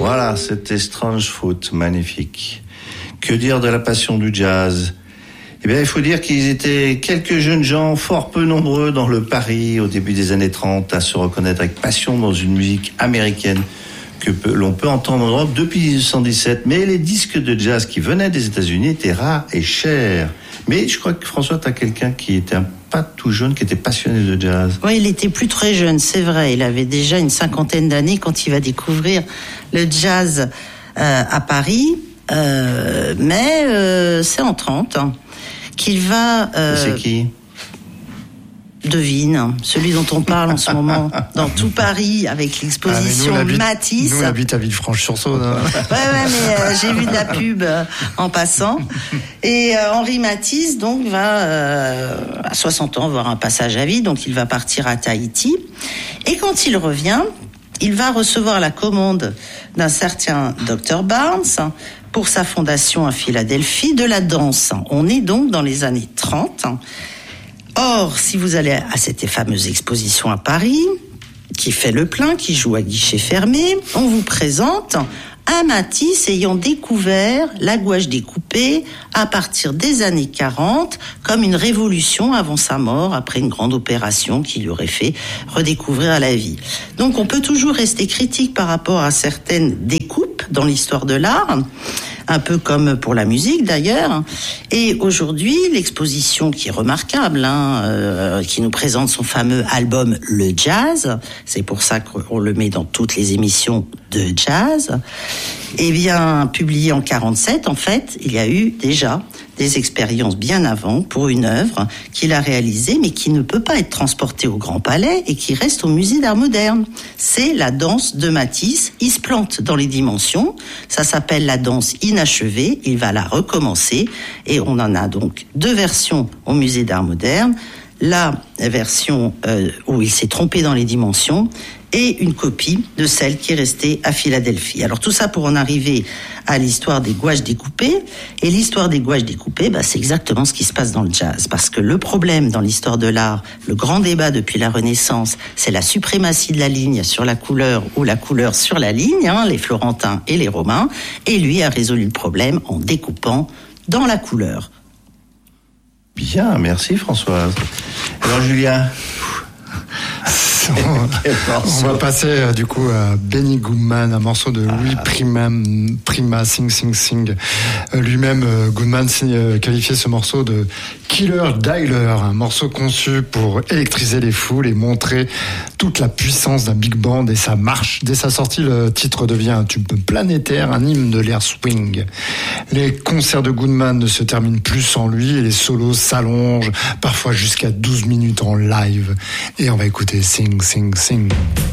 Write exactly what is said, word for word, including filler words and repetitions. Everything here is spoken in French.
Voilà, c'était Strange Fruit, magnifique. Que dire de la passion du jazz ? Eh bien, il faut dire qu'ils étaient quelques jeunes gens, fort peu nombreux dans le Paris, au début des années trente, à se reconnaître avec passion dans une musique américaine que peut, l'on peut entendre en Europe depuis dix-neuf cent dix-sept. Mais les disques de jazz qui venaient des États-Unis étaient rares et chers. Mais je crois que François, tu as quelqu'un qui était un pas tout jeune, qui était passionné de jazz. Oui, il était plus très jeune, c'est vrai. Il avait déjà une cinquantaine d'années quand il va découvrir le jazz euh, à Paris. Euh, mais euh, c'est en trente hein, qu'il va... Euh, c'est qui ? Devine, celui dont on parle en ce moment dans tout Paris avec l'exposition ah, nous, Matisse. Nous on habite à Villefranche-sur-Saône. Hein. Ouais ouais mais euh, j'ai vu de la pub euh, en passant. Et euh, Henri Matisse donc va euh, à soixante ans avoir un passage à vide, donc il va partir à Tahiti. Et quand il revient, il va recevoir la commande d'un certain docteur Barnes pour sa fondation à Philadelphie de la danse. On est donc dans les années trente. Or, si vous allez à cette fameuse exposition à Paris, qui fait le plein, qui joue à guichet fermé, on vous présente un Matisse ayant découvert la gouache découpée à partir des années quarante comme une révolution avant sa mort, après une grande opération qui lui aurait fait redécouvrir à la vie. Donc on peut toujours rester critique par rapport à certaines découpes dans l'histoire de l'art, un peu comme pour la musique d'ailleurs. Et aujourd'hui, l'exposition qui est remarquable, hein, euh, qui nous présente son fameux album Le Jazz, c'est pour ça qu'on le met dans toutes les émissions de jazz, eh bien, publié en quarante-sept, en fait, il y a eu déjà des expériences bien avant pour une œuvre qu'il a réalisée, mais qui ne peut pas être transportée au Grand Palais et qui reste au Musée d'Art Moderne. C'est la danse de Matisse. Il se plante dans les dimensions. Ça s'appelle la danse inachevée. Il va la recommencer et on en a donc deux versions au Musée d'Art Moderne. La version euh, où il s'est trompé dans les dimensions et une copie de celle qui est restée à Philadelphie. Alors tout ça pour en arriver à l'histoire des gouaches découpées. Et l'histoire des gouaches découpées, bah, c'est exactement ce qui se passe dans le jazz. Parce que le problème dans l'histoire de l'art, le grand débat depuis la Renaissance, c'est la suprématie de la ligne sur la couleur ou la couleur sur la ligne, hein, les Florentins et les Romains. Et lui a résolu le problème en découpant dans la couleur. Bien, merci Françoise. Alors Julien, on, on va passer euh, du coup à Benny Goodman, un morceau de Louis ah. Prima, Prima, Sing Sing Sing. Euh, lui-même, euh, Goodman euh, qualifiait ce morceau de Killer Dialer, un morceau conçu pour électriser les foules et montrer toute la puissance d'un big band et sa marche. Dès sa sortie, le titre devient un tube planétaire, un hymne de l'ère swing. Les concerts de Goodman ne se terminent plus sans lui et les solos s'allongent, parfois jusqu'à douze minutes en live. Et on va écouter Sing Sing Sing.